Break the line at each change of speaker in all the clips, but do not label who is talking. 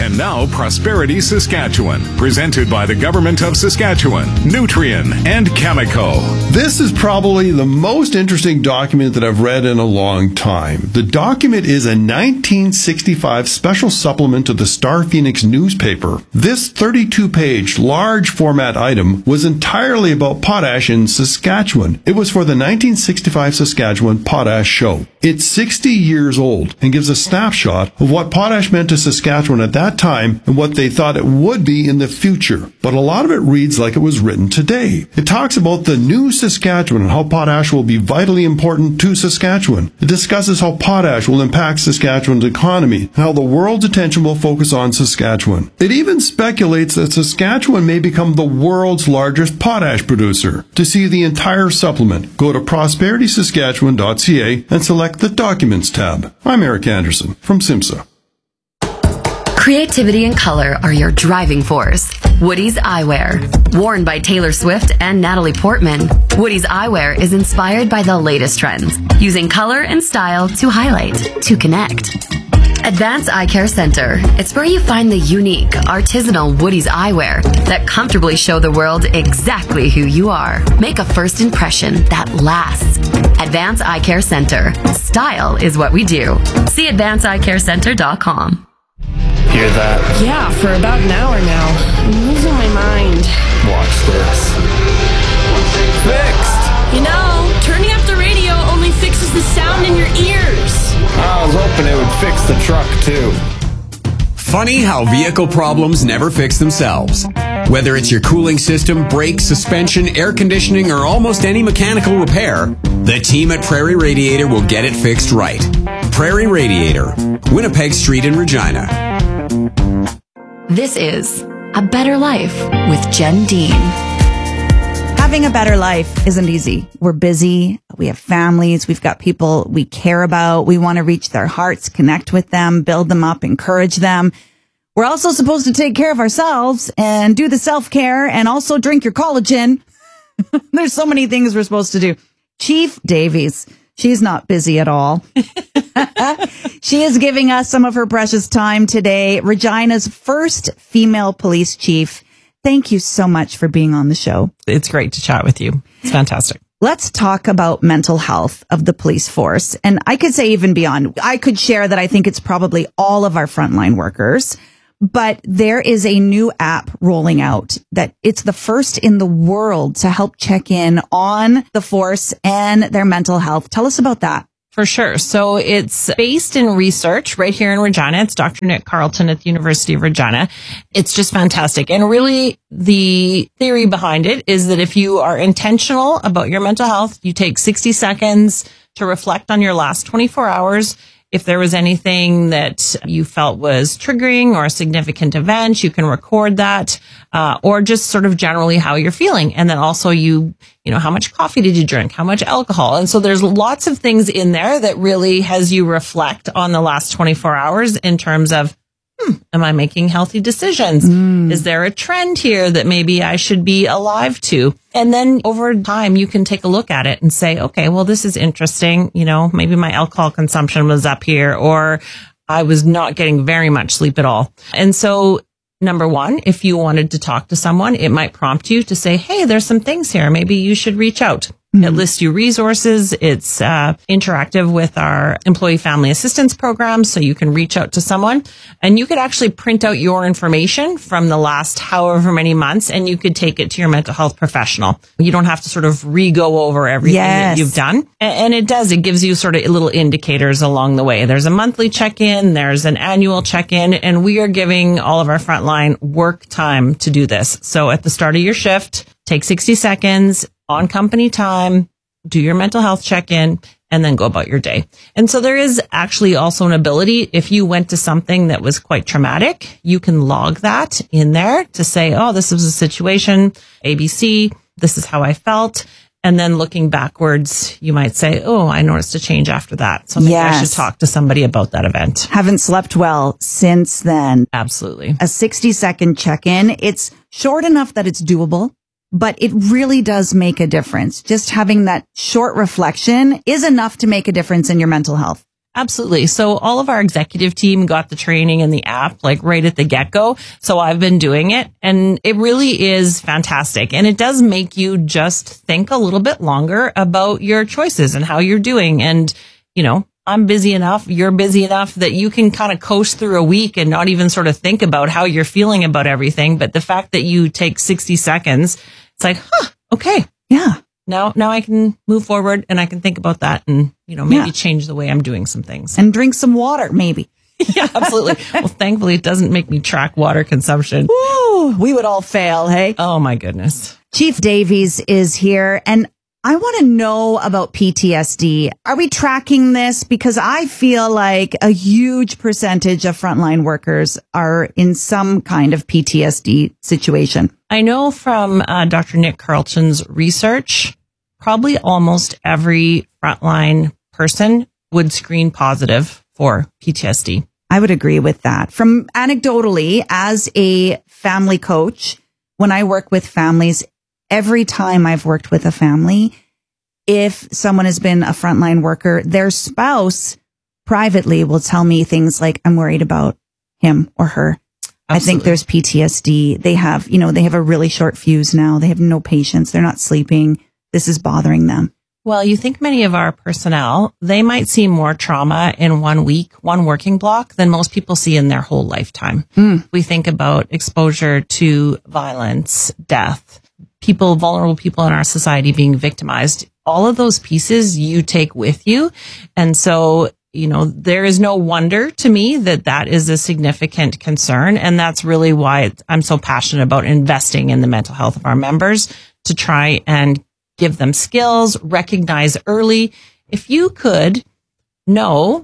And now, Prosperity Saskatchewan, presented by the Government of Saskatchewan, Nutrien, and Cameco.
This is probably the most interesting document that I've read in a long time. The document is a 1965 special supplement to the Star Phoenix newspaper. This 32-page, large format item was entirely about potash in Saskatchewan. It was for the 1965 Saskatchewan Potash Show. It's 60 years old and gives a snapshot of what potash meant to Saskatchewan at that time and what they thought it would be in the future. But a lot of it reads like it was written today. It talks about the new Saskatchewan and how potash will be vitally important to Saskatchewan. It discusses how potash will impact Saskatchewan's economy and how the world's attention will focus on Saskatchewan. It even speculates that Saskatchewan may become the world's largest potash producer. To see the entire supplement, go to prosperitysaskatchewan.ca and select the Documents tab. I'm Eric Anderson from SIMSA.
Creativity and color are your driving force. Woody's Eyewear. Worn by Taylor Swift and Natalie Portman, Woody's Eyewear is inspired by the latest trends, using color and style to highlight, to connect. Advanced Eye Care Center. It's where you find the unique, artisanal Woody's Eyewear that comfortably show the world exactly who you are. Make a first impression that lasts. Advanced Eye Care Center. Style is what we do. See advancedeyecarecenter.com.
Hear that?
Yeah, for about an hour now. I'm losing my mind.
Watch this. Fixed!
You know, turning up the radio only fixes the sound in your ears.
I was hoping it would fix the truck, too.
Funny how vehicle problems never fix themselves. Whether it's your cooling system, brakes, suspension, air conditioning, or almost any mechanical repair, the team at Prairie Radiator will get it fixed right. Prairie Radiator, Winnipeg Street in Regina.
This is A Better Life with Jen Dean.
Having a better life isn't easy. We're busy. We have families. We've got people we care about. We want to reach their hearts, connect with them, build them up, encourage them. We're also supposed to take care of ourselves and do the self-care and also drink your collagen. There's so many things we're supposed to do. Chief Davies, she's not busy at all. She is giving us some of her precious time today. Regina's first female police chief. Thank you so much for being on the show.
It's great to chat with you. It's fantastic.
Let's talk about mental health of the police force. And I could say even beyond. I could share that I think it's probably all of our frontline workers. But there is a new app rolling out that it's the first in the world to help check in on the force and their mental health. Tell us about that.
For sure. So it's based in research right here in Regina. It's Dr. Nick Carlton at the University of Regina. It's just fantastic. And really the theory behind it is that if you are intentional about your mental health, you take 60 seconds to reflect on your last 24 hours. If there was anything that you felt was triggering or a significant event, you can record that, or just sort of generally how you're feeling. And then also you know, how much coffee did you drink? How much alcohol? And so there's lots of things in there that really has you reflect on the last 24 hours in terms of, am I making healthy decisions? Is there a trend here that maybe I should be alive to? And then over time, you can take a look at it and say, okay, well, this is interesting. You know, maybe my alcohol consumption was up here, or I was not getting very much sleep at all. And so, number one, if you wanted to talk to someone, it might prompt you to say, hey, there's some things here. Maybe you should reach out. It lists you resources. It's interactive with our employee family assistance program, so you can reach out to someone. And you could actually print out your information from the last however many months, and you could take it to your mental health professional. You don't have to sort of re-go over everything that you've done. And it does. It gives you sort of little indicators along the way. There's a monthly check-in. There's an annual check-in. And we are giving all of our frontline work time to do this. So at the start of your shift, take 60 seconds on company time, do your mental health check-in, and then go about your day. And so there is actually also an ability, if you went to something that was quite traumatic, you can log that in there to say, oh, this was a situation, ABC, this is how I felt. And then looking backwards, you might say, oh, I noticed a change after that. So maybe I should talk to somebody about that event.
Haven't slept well since then.
Absolutely.
A 60-second check-in. It's short enough that it's doable. But it really does make a difference. Just having that short reflection is enough to make a difference in your mental health.
Absolutely. So all of our executive team got the training in the app like right at the get-go. So I've been doing it and it really is fantastic. And it does make you just think a little bit longer about your choices and how you're doing. And, you know, I'm busy enough, you're busy enough that you can kind of coast through a week and not even sort of think about how you're feeling about everything. But the fact that you take 60 seconds, it's like, okay.
Yeah.
Now I can move forward and I can think about that and, you know, maybe change the way I'm doing some things.
And drink some water, maybe.
Yeah, absolutely. Well, thankfully, it doesn't make me track water consumption.
Ooh, we would all fail, hey?
Oh, my goodness.
Chief Davies is here, and I want to know about PTSD. Are we tracking this? Because I feel like a huge percentage of frontline workers are in some kind of PTSD situation.
I know from Dr. Nick Carlton's research, probably almost every frontline person would screen positive for PTSD.
I would agree with that. From anecdotally, as a family coach, when I work with families, every time I've worked with a family, if someone has been a frontline worker, their spouse privately will tell me things like, I'm worried about him or her. Absolutely. I think there's PTSD. They have a really short fuse now. They have no patience. They're not sleeping. This is bothering them.
Well, you think many of our personnel, they might see more trauma in 1 week, one working block than most people see in their whole lifetime. We think about exposure to violence, death, vulnerable people in our society being victimized. All of those pieces you take with you. And so, you know, there is no wonder to me that is a significant concern. And that's really why I'm so passionate about investing in the mental health of our members to try and give them skills, recognize early. If you could know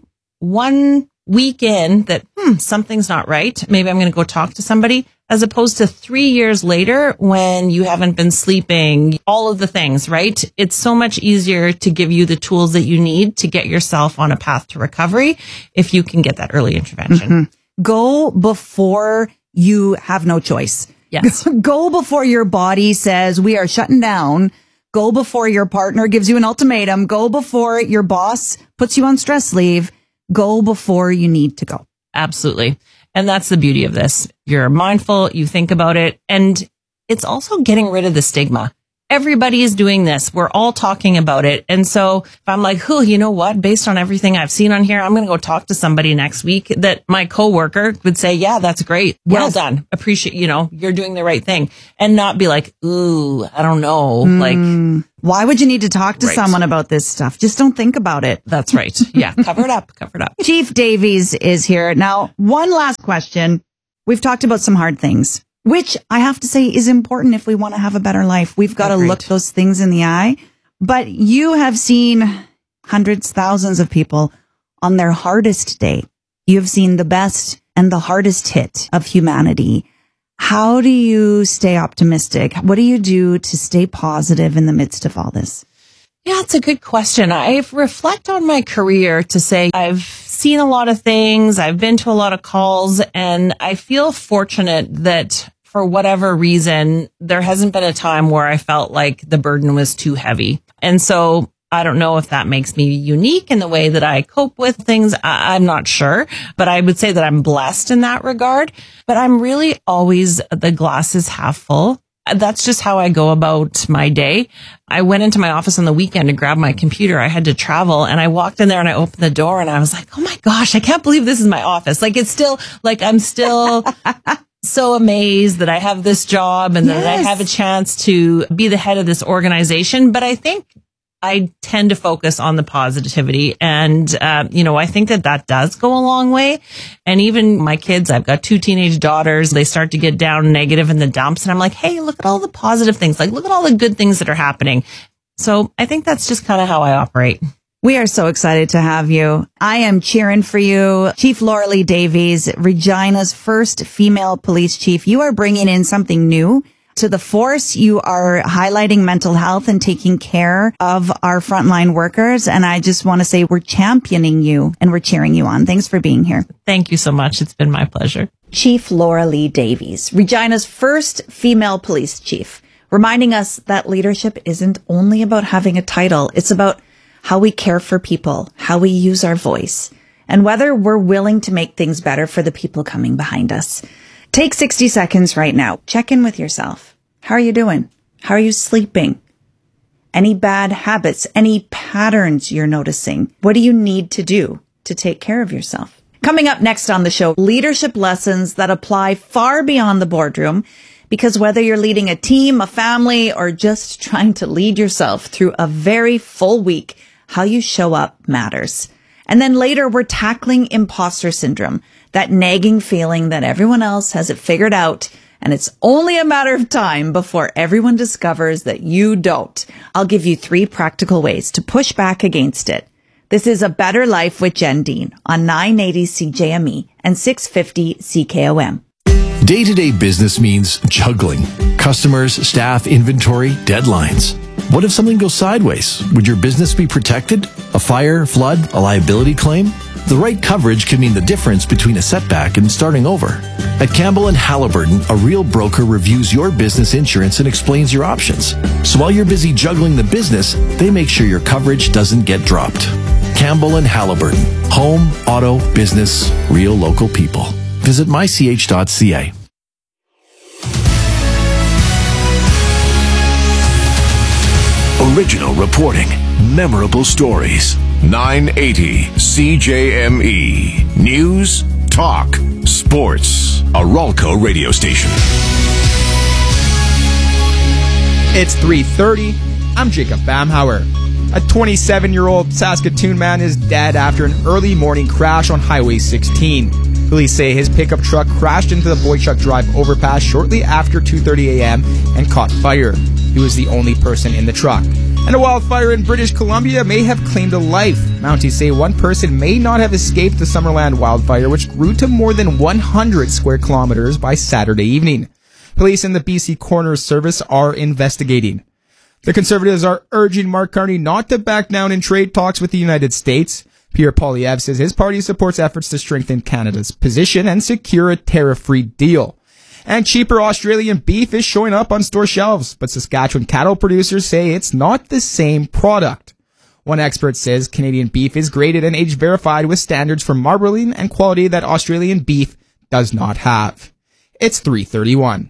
1 week in that something's not right, maybe I'm going to go talk to somebody, as opposed to 3 years later when you haven't been sleeping, all of the things, right? It's so much easier to give you the tools that you need to get yourself on a path to recovery if you can get that early intervention.
Mm-hmm. Go before you have no choice.
Yes.
Go before your body says we are shutting down. Go before your partner gives you an ultimatum. Go before your boss puts you on stress leave. Go before you need to go.
Absolutely. And that's the beauty of this. You're mindful, you think about it, and it's also getting rid of the stigma. Everybody is doing this. We're all talking about it. And so if I'm like, you know what? Based on everything I've seen on here, I'm going to go talk to somebody next week that my coworker would say, yeah, that's great. Well done. Appreciate, you're doing the right thing, and not be like, ooh, I don't know. Like,
why would you need to talk to someone about this stuff? Just don't think about it.
That's right. Yeah. Cover it up.
Chief Davies is here. Now, one last question. We've talked about some hard things, which I have to say is important if we want to have a better life. We've got to look those things in the eye. But you have seen hundreds, thousands of people on their hardest day. You have seen the best and the hardest hit of humanity. How do you stay optimistic? What do you do to stay positive in the midst of all this?
Yeah, it's a good question. I reflect on my career to say I've seen a lot of things. I've been to a lot of calls, and I feel fortunate that for whatever reason, there hasn't been a time where I felt like the burden was too heavy. And so I don't know if that makes me unique in the way that I cope with things. I'm not sure, but I would say that I'm blessed in that regard. But I'm really always the glass is half full. That's just how I go about my day. I went into my office on the weekend to grab my computer. I had to travel, and I walked in there and I opened the door and I was like, oh my gosh, I can't believe this is my office. Like, it's still like, I'm still so amazed that I have this job and that I have a chance to be the head of this organization. But I think I tend to focus on the positivity. And, I think that does go a long way. And even my kids, I've got 2 teenage daughters. They start to get down negative in the dumps. And I'm like, hey, look at all the positive things. Like, look at all the good things that are happening. So I think that's just kind of how I operate.
We are so excited to have you. I am cheering for you. Chief Laura-Lee Davies, Regina's first female police chief. You are bringing in something new to the force. You are highlighting mental health and taking care of our frontline workers. And I just want to say we're championing you and we're cheering you on. Thanks for being here.
Thank you so much. It's been my pleasure.
Chief Laura-Lee Davies, Regina's first female police chief, reminding us that leadership isn't only about having a title. It's about how we care for people, how we use our voice, and whether we're willing to make things better for the people coming behind us. Take 60 seconds right now. Check in with yourself. How are you doing? How are you sleeping? Any bad habits, any patterns you're noticing? What do you need to do to take care of yourself? Coming up next on the show, leadership lessons that apply far beyond the boardroom, because whether you're leading a team, a family, or just trying to lead yourself through a very full week, how you show up matters. And then later, we're tackling imposter syndrome, that nagging feeling that everyone else has it figured out, and it's only a matter of time before everyone discovers that you don't. I'll give you 3 practical ways to push back against it. This is A Better Life with Jen Dean on 980 CJME and 650 CKOM.
Day-to-day business means juggling. Customers, staff, inventory, deadlines. What if something goes sideways? Would your business be protected? A fire, flood, a liability claim? The right coverage can mean the difference between a setback and starting over. At Campbell & Halliburton, a real broker reviews your business insurance and explains your options. So while you're busy juggling the business, they make sure your coverage doesn't get dropped. Campbell & Halliburton. Home, auto, business, real local people. Visit mych.ca.
Original reporting, memorable stories. 980 CJME. News, talk, sports. A Ralco radio station.
It's 3:30. I'm Jacob Bamhauer. A 27-year-old Saskatoon man is dead after an early morning crash on Highway 16. Police say his pickup truck crashed into the Boychuk Drive overpass shortly after 2:30 a.m. and caught fire. He was the only person in the truck. And a wildfire in British Columbia may have claimed a life. Mounties say one person may not have escaped the Summerland wildfire, which grew to more than 100 square kilometers by Saturday evening. Police and the BC Coroner's Service are investigating. The Conservatives are urging Mark Carney not to back down in trade talks with the United States. Pierre Poilievre says his party supports efforts to strengthen Canada's position and secure a tariff-free deal. And cheaper Australian beef is showing up on store shelves, but Saskatchewan cattle producers say it's not the same product. One expert says Canadian beef is graded and age verified with standards for marbling and quality that Australian beef does not have. It's 3:31.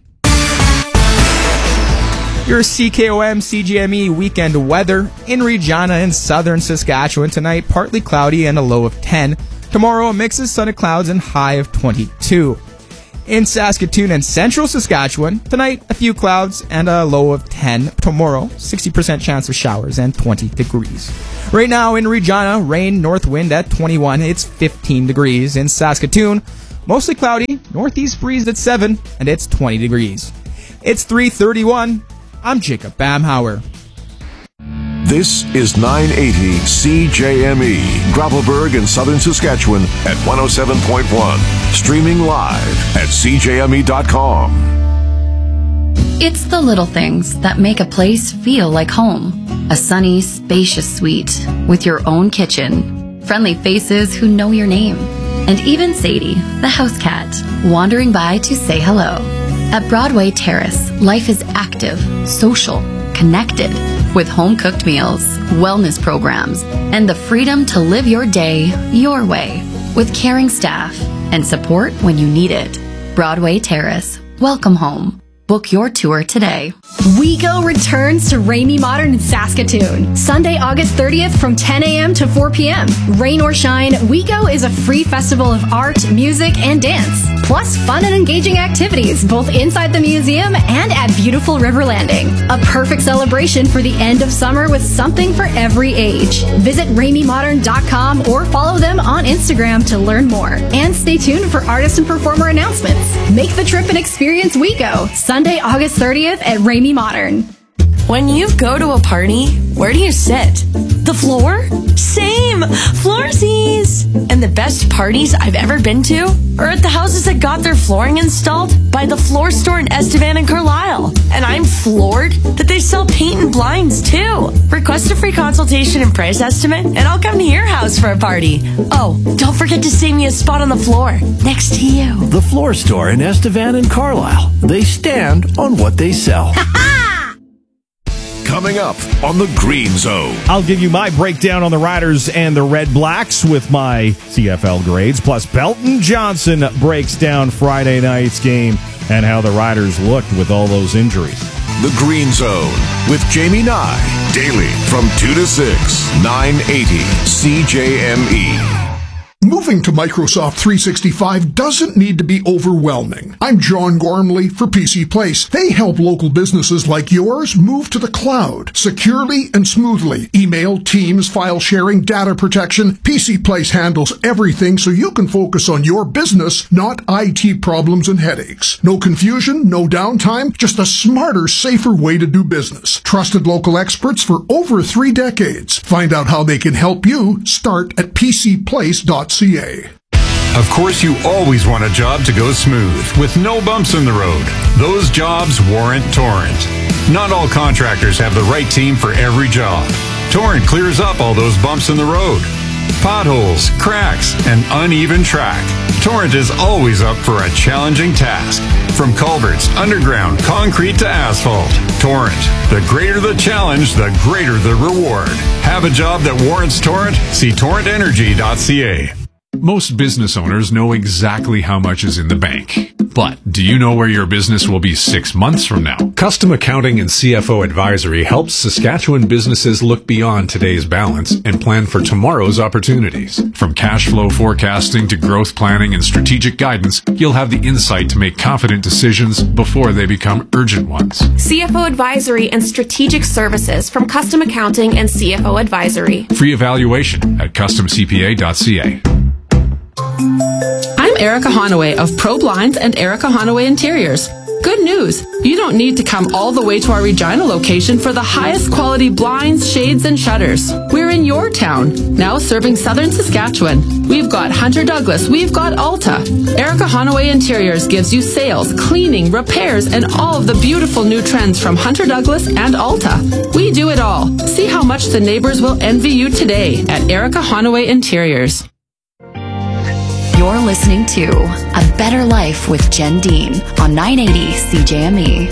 Your CKOM CGME weekend weather in Regina and southern Saskatchewan tonight, partly cloudy and a low of 10. Tomorrow, a mix of sun and clouds and high of 22. In Saskatoon and central Saskatchewan, tonight, a few clouds and a low of 10. Tomorrow, 60% chance of showers and 20 degrees. Right now in Regina, rain, north wind at 21. It's 15 degrees. In Saskatoon, mostly cloudy, northeast breeze at 7, and it's 20 degrees. It's 3:31. I'm Jacob Bamhauer.
This is 980 CJME, Gravelbourg in southern Saskatchewan at 107.1. Streaming live at CJME.com.
It's the little things that make a place feel like home. A sunny, spacious suite with your own kitchen. Friendly faces who know your name. And even Sadie, the house cat, wandering by to say hello. At Broadway Terrace, life is active, social, connected, with home-cooked meals, wellness programs, and the freedom to live your day your way, with caring staff and support when you need it. Broadway Terrace, welcome home. Book your tour today.
WeGo returns to Ramey Modern in Saskatoon. Sunday, August 30th from 10 a.m. to 4 p.m. Rain or shine, WeGo is a free festival of art, music, and dance. Plus fun and engaging activities both inside the museum and at beautiful River Landing. A perfect celebration for the end of summer with something for every age. Visit RameyModern.com or follow them on Instagram to learn more. And stay tuned for artist and performer announcements. Make the trip and experience WeGo. Sunday, August 30th at Ramey Modern.
When you go to a party, where do you sit? The floor? Same! Floorsies! And the best parties I've ever been to are at the houses that got their flooring installed by the Floor Store in Estevan and Carlisle. And I'm floored that they sell paint and blinds too. Request a free consultation and price estimate, and I'll come to your house for a party. Oh, don't forget to save me a spot on the floor next to you.
The Floor Store in Estevan and Carlisle. They stand on what they sell.
Coming up on the Green Zone.
I'll give you my breakdown on the Riders and the Red Blacks with my CFL grades. Plus, Belton Johnson breaks down Friday night's game and how the Riders looked with all those injuries.
The Green Zone with Jamie Nye. Daily from 2 to 6, 980 CJME.
Moving to Microsoft 365 doesn't need to be overwhelming. I'm John Gormley for PC Place. They help local businesses like yours move to the cloud securely and smoothly. Email, Teams, file sharing, data protection. PC Place handles everything so you can focus on your business, not IT problems and headaches. No confusion, no downtime, just a smarter, safer way to do business. Trusted local experts for over 3 decades. Find out how they can help you. Start at pcplace.ca.
Of course, you always want a job to go smooth with no bumps in the road. Those jobs warrant Torrent. Not all contractors have the right team for every job. Torrent clears up all those bumps in the road. Potholes, cracks, and uneven track. Torrent is always up for a challenging task. From culverts, underground, concrete to asphalt. Torrent. The greater the challenge, the greater the reward. Have a job that warrants Torrent? See torrentenergy.ca.
Most business owners know exactly how much is in the bank. But do you know where your business will be 6 months from now?
Custom Accounting and CFO Advisory helps Saskatchewan businesses look beyond today's balance and plan for tomorrow's opportunities.
From cash flow forecasting to growth planning and strategic guidance, you'll have the insight to make confident decisions before they become urgent ones.
CFO Advisory and Strategic Services from Custom Accounting and CFO Advisory.
Free evaluation at customcpa.ca.
I'm Erica Honaway of Pro Blinds and Erica Honaway Interiors. Good news! You don't need to come all the way to our Regina location for the highest quality blinds, shades, and shutters. We're in your town, now serving southern Saskatchewan. We've got Hunter Douglas, we've got Alta. Erica Honaway Interiors gives you sales, cleaning, repairs, and all of the beautiful new trends from Hunter Douglas and Alta. We do it all. See how much the neighbors will envy you today at Erica Honaway Interiors.
You're listening to A Better Life with Jen Dean on 980 CJME.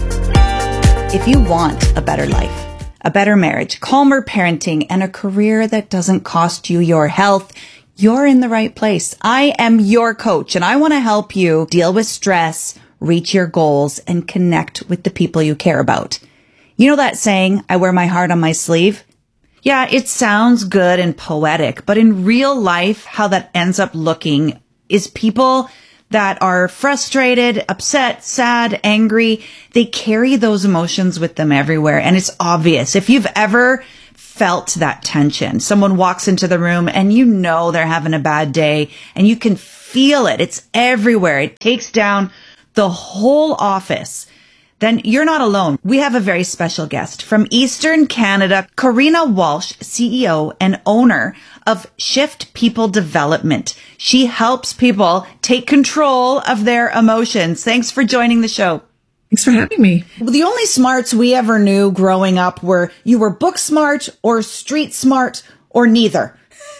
If you want a better life, a better marriage, calmer parenting, and a career that doesn't cost you your health, you're in the right place. I am your coach, and I want to help you deal with stress, reach your goals, and connect with the people you care about. You know that saying, I wear my heart on my sleeve? Yeah, it sounds good and poetic, but in real life, how that ends up looking is people that are frustrated, upset, sad, angry. They carry those emotions with them everywhere, and it's obvious. If you've ever felt that tension, someone walks into the room and you know they're having a bad day, and you can feel it. It's everywhere. It takes down the whole office. Then you're not alone. We have a very special guest from Eastern Canada, Karina Walsh, CEO and owner of Shift People Development. She helps people take control of their emotions. Thanks for joining the show.
Thanks for having me.
The only smarts we ever knew growing up were you were book smart or street smart or neither.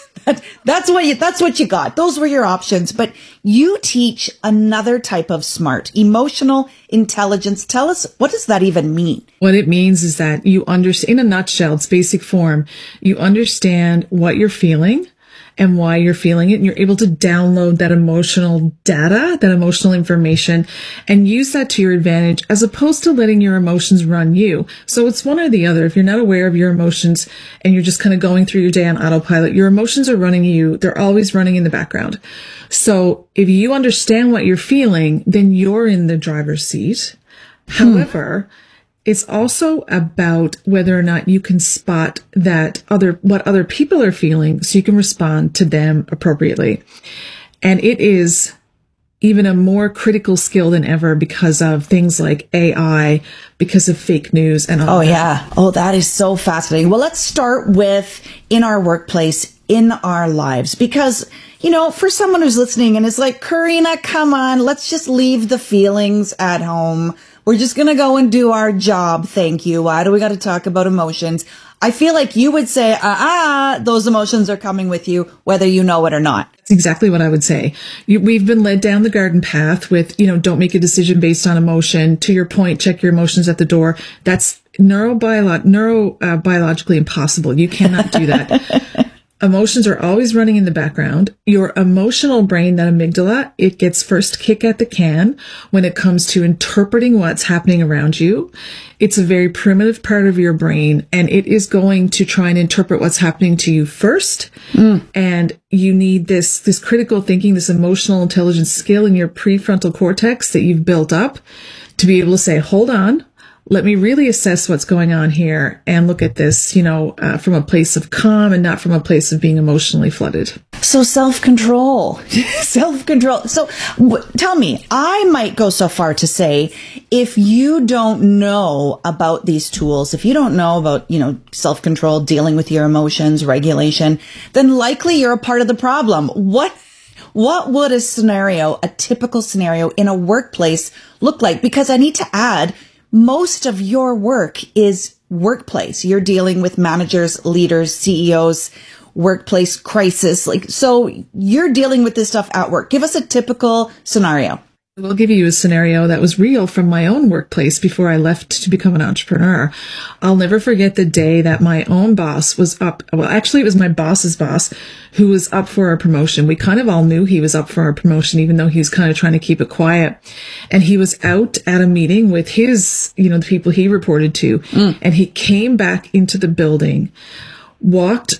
That's what you got. Those were your options. But you teach another type of smart, emotional intelligence. Tell us, what does that even mean?
What it means is that you understand, in a nutshell, its basic form, you understand what you're feeling and why you're feeling it. And you're able to download that emotional data, that emotional information, and use that to your advantage as opposed to letting your emotions run you. So it's one or the other. If you're not aware of your emotions and you're just kind of going through your day on autopilot, your emotions are running you. They're always running in the background. So if you understand what you're feeling, then you're in the driver's seat. However, it's also about whether or not you can spot what other people are feeling so you can respond to them appropriately. And it is even a more critical skill than ever because of things like AI, because of fake news and all that.
Yeah. Oh, that is so fascinating. Well, let's start with in our workplace, in our lives, because, you know, for someone who's listening and is like, Karina, come on, let's just leave the feelings at home. We're just going to go and do our job. Thank you. Why do we got to talk about emotions? I feel like you would say, those emotions are coming with you, whether you know it or not.
That's exactly what I would say. We've been led down the garden path with, don't make a decision based on emotion. To your point, check your emotions at the door. That's neurobiologically impossible. You cannot do that. Emotions are always running in the background. Your emotional brain, that amygdala, it gets first kick at the can when it comes to interpreting what's happening around you. It's a very primitive part of your brain, and it is going to try and interpret what's happening to you first. And you need this critical thinking, this emotional intelligence skill in your prefrontal cortex that you've built up to be able to say, hold on. Let me really assess what's going on here and look at this, from a place of calm and not from a place of being emotionally flooded.
So self-control. So tell me, I might go so far to say, if you don't know about these tools, if you don't know about, self-control, dealing with your emotions, regulation, then likely you're a part of the problem. What would a typical scenario in a workplace look like? Because I need to add, most of your work is workplace. You're dealing with managers, leaders, CEOs, workplace crisis. So you're dealing with this stuff at work. Give us a typical scenario.
We'll give you a scenario that was real from my own workplace before I left to become an entrepreneur. I'll never forget the day that my own boss was up. Well, actually, it was my boss's boss who was up for a promotion. We kind of all knew he was up for a promotion, even though he was kind of trying to keep it quiet. And he was out at a meeting with his, the people he reported to. And he came back into the building, walked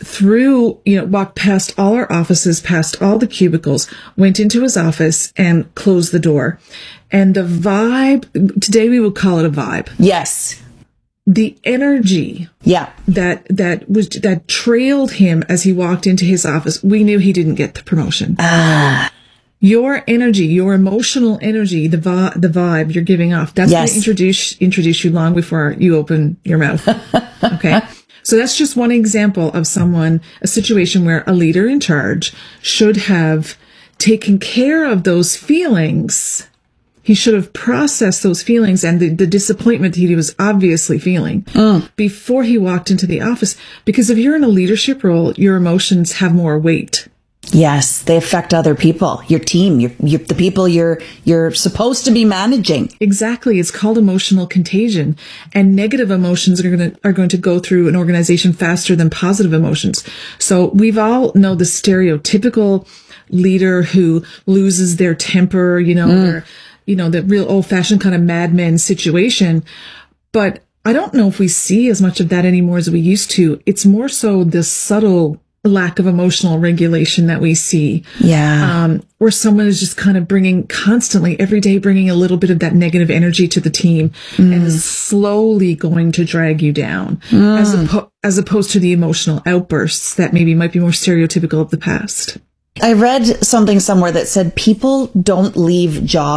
past all our offices, past all the cubicles, went into his office and closed the door. And the vibe, today we would call it a vibe.
Yes.
The energy.
Yeah.
That trailed him as he walked into his office. We knew he didn't get the promotion. Your energy, your emotional energy, the vibe you're giving off. That's going to introduce you long before you open your mouth. Okay. So that's just one example of a situation where a leader in charge should have taken care of those feelings. He should have processed those feelings and the disappointment he was obviously feeling before he walked into the office. Because if you're in a leadership role, your emotions have more weight.
Yes, they affect other people, your team, the people you're supposed to be managing.
Exactly. It's called emotional contagion, and negative emotions are going to go through an organization faster than positive emotions. So we've all know the stereotypical leader who loses their temper, or, the real old fashioned kind of madman situation. But I don't know if we see as much of that anymore as we used to. It's more so the subtle lack of emotional regulation that we see.
Yeah.
Where someone is just kind of constantly every day bringing a little bit of that negative energy to the team and is slowly going to drag you down as opposed to the emotional outbursts that maybe might be more stereotypical of the past.
I read something somewhere that said people don't leave jobs